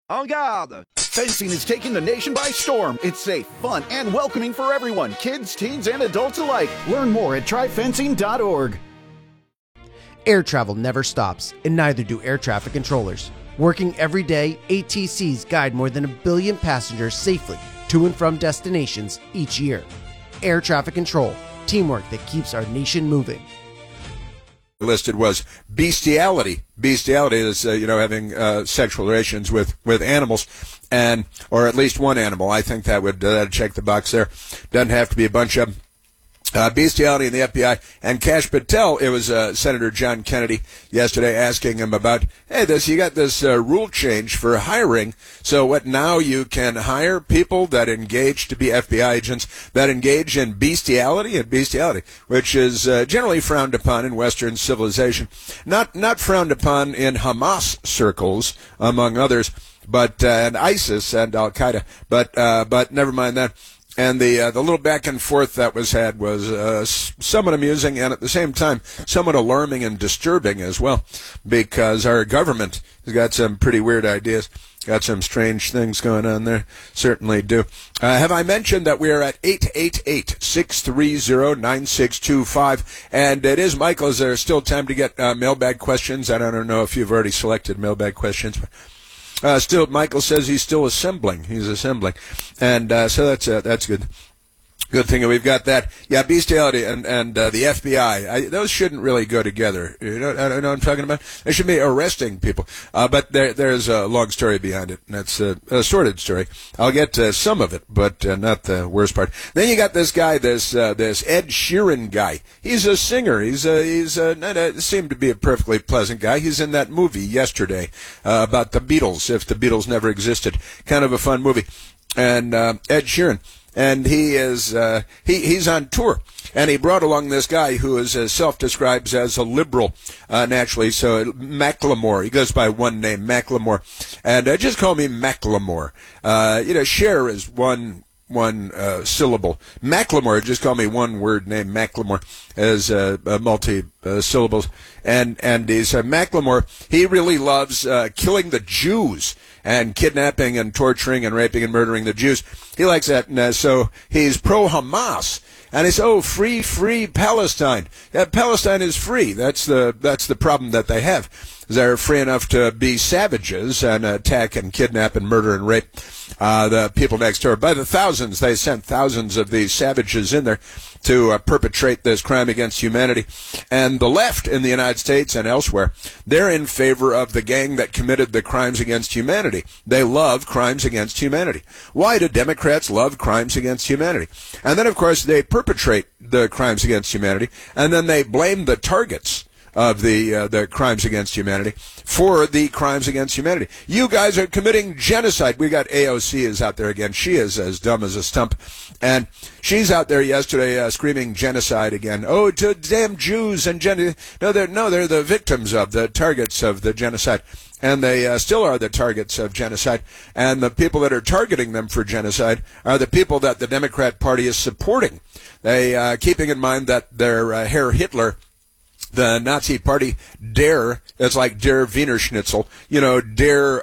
En garde! Fencing is taking the nation by storm. It's safe, fun, and welcoming for everyone, kids, teens, and adults alike. Learn more at tryfencing.org. Air travel never stops, and neither do air traffic controllers. Working every day, ATCs guide more than 1 billion passengers safely to and from destinations each year. Air traffic control, teamwork that keeps our nation moving. Listed was bestiality. Bestiality is, having sexual relations with animals, or at least one animal. I think that would check the box there. Doesn't have to be a bunch of them. Bestiality in the FBI. And Kash Patel, it was Senator John Kennedy yesterday asking him about, hey, you got this rule change for hiring. So what, now you can hire people that engage to be FBI agents that engage in bestiality, which is generally frowned upon in Western civilization. Not frowned upon in Hamas circles, among others, but and ISIS and Al-Qaeda. But never mind that. And the little back and forth that was had was somewhat amusing and at the same time somewhat alarming and disturbing as well, because our government has got some pretty weird ideas, got some strange things going on there. Certainly do. Have I mentioned that we are at 888-630-9625? And it is Michael. Is there still time to get mailbag questions? I don't know if you've already selected mailbag questions, but still, Michael says he's still assembling. He's assembling. And so that's good. Good thing that we've got that. Yeah, bestiality and the FBI. Those shouldn't really go together. I know what I'm talking about? They should be arresting people. But there's a long story behind it, and that's a sordid story. I'll get to some of it, but not the worst part. Then you got this guy, this Ed Sheeran guy. He's a singer. He's seemed to be a perfectly pleasant guy. He's in that movie yesterday about the Beatles, if the Beatles never existed. Kind of a fun movie. And Ed Sheeran. And he is he's on tour, and he brought along this guy who is self-describes as a liberal, naturally. So Macklemore, he goes by one name, Macklemore, and just call me Macklemore. Cher is one syllable. Macklemore, just call me one word name, Macklemore, as multi syllables. And he's Macklemore. He really loves killing the Jews and kidnapping and torturing and raping and murdering the Jews. He likes that, and so he's pro-Hamas. And he says, free Palestine. Yeah, Palestine is free. That's the problem that they have. They're free enough to be savages and attack and kidnap and murder and rape the people next door. By the thousands, they sent thousands of these savages in there to perpetrate this crime against humanity. And the left in the United States and elsewhere, they're in favor of the gang that committed the crimes against humanity. They love crimes against humanity. Why do Democrats love crimes against humanity? And then, of course, they perpetrate the crimes against humanity, and then they blame the targets of the crimes against humanity for the crimes against humanity. You guys are committing genocide. We got AOC is out there again. She is as dumb as a stump. And she's out there yesterday screaming genocide again. Oh, to damn Jews and No, they're the victims of the targets of the genocide. And they still are the targets of genocide. And the people that are targeting them for genocide are the people that the Democrat Party is supporting. They, keeping in mind that their Herr Hitler, the Nazi Party, Der, it's like Der Wiener Schnitzel, Der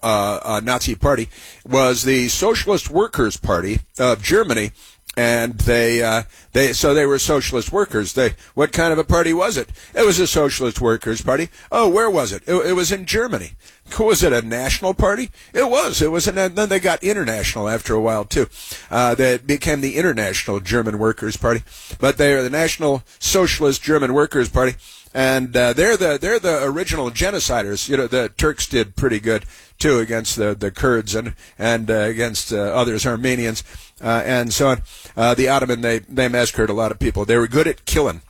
Nazi Party, was the Socialist Workers' Party of Germany, and they were socialist workers. What kind of a party was it? It was a Socialist Workers' Party. Oh, where was it? It was in Germany. Was it a national party? It was. And then they got international after a while too. They became the International German Workers' Party, but they are the National Socialist German Workers' Party, and they're the original genociders. The Turks did pretty good too against the Kurds and against others, Armenians, and so on. The Ottoman, they massacred a lot of people. They were good at killing.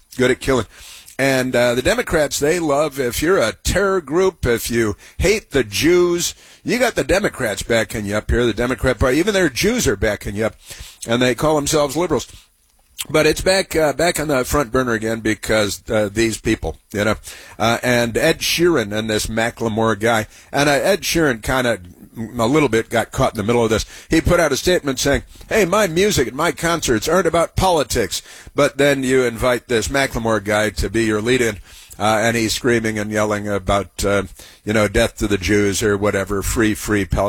And the Democrats, they love, if you're a terror group, if you hate the Jews, you got the Democrats backing you up here, the Democrat Party. Even their Jews are backing you up, and they call themselves liberals. But it's back on the front burner again because these people, and Ed Sheeran and this Macklemore guy. And Ed Sheeran kind of a little bit got caught in the middle of this. He put out a statement saying, hey, my music and my concerts aren't about politics. But then you invite this Macklemore guy to be your lead-in, and he's screaming and yelling about, death to the Jews or whatever, free Palestine.